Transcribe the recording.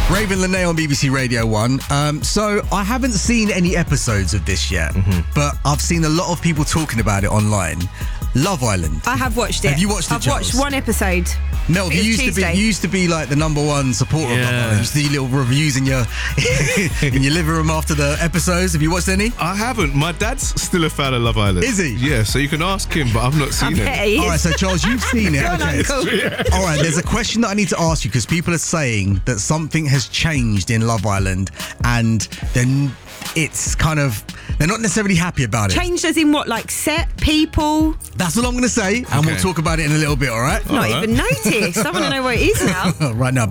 Raven Lene on BBC Radio 1. So I haven't seen any episodes of this yet, but I've seen a lot of people talking about it online. Love Island. I have watched it. Have you watched it, I've watched Charles? one episode. Mel, you used to be like the number one supporter of Love Island. You used to do little reviews in your in your living room after the episodes. Have you watched any? I haven't. My dad's still a fan of Love Island. Is he? Yeah, so you can ask him, but I've not seen it. All right, so Charles, you've seen it. Go on, Okay. Uncle. All right, there's a question that I need to ask you because people are saying that something has changed in Love Island and then it's kind of, they're not necessarily happy about it. Changed as in what, like set, people? That's all I'm going to say, and we'll talk about it in a little bit, all right? Not even noticed. I want to know what it is now. Right now.